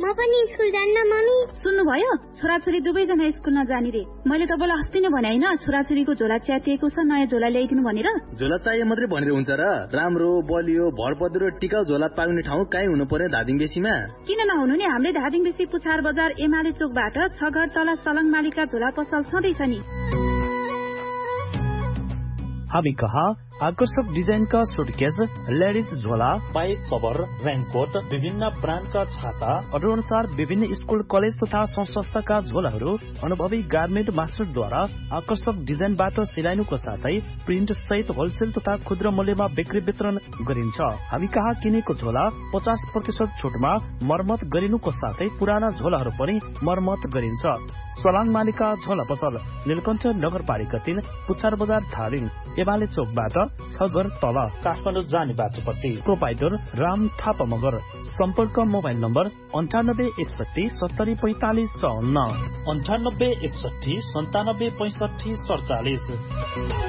म पनि स्कुल जान्न मम्मी। सुन्नुभयो, छोराछोरी दुवैजना स्कुल नजाने रे। मैले तपाईँलाई अस्ति नै भने हैन, छोराछोरीको झोला च्यातिएको छ, नयाँ झोला ल्याइदिनु भनेर। झोला चाहिए मात्रै भनेर हुन्छ र? राम्रो बलियो भरपद्रो टिकाउ झोला पाउने ठाउँ कहीँ हुनु पर्यो धादिङ बेसीमा? किन नहुनु नि, हाम्रै धादिङ बेसी पुछार बजार एमाले चोकबाट 6 घर तल सलङ मालिका झोला पसल छँदैछ नि। हामी कहाँ आकर्षक डिजाइनका सुटकेस, लेडिज झोला, बाइक कभर, रेनकोट, विभिन्न ब्रान्डका छाता, अर्डर अनुसार विभिन्न स्कुल कलेज तथा संस्थाका झोलाहरू अनुभवी गार्मेन्ट मास्टरद्वारा आकर्षक डिजाइनबाट सिलाइनुको साथै प्रिन्ट सहित होलसेल तथा खुद्रा मूल्यमा बिक्री वितरण गरिन्छ। हामी कहाँ किनेको झोला 50% छुटमा मर्मत गरिनुको साथै पुराना झोलाहरू पनि मर्मत गरिन्छ। सलाङ मालिका झोला पसल, नीलकण्ठ नगरपालिका 3, पुच्छार बजार धादिङ, एमाले चोकबाट 6 घर तल, काठमाडौँ जाने बाटोपट्टि। प्रोपाइटर राम थापा मगर। सम्पर्क मोबाइल नम्बर 9861 70 45 54, 9861 97 65 47।